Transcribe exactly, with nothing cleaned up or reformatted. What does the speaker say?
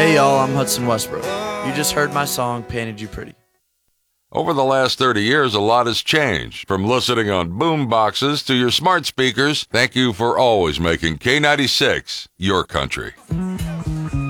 Hey y'all, I'm Hudson Westbrook. You just heard my song, Painted You Pretty. Over the last thirty years, a lot has changed. From listening on boom boxes to your smart speakers, thank you for always making K ninety-six your country.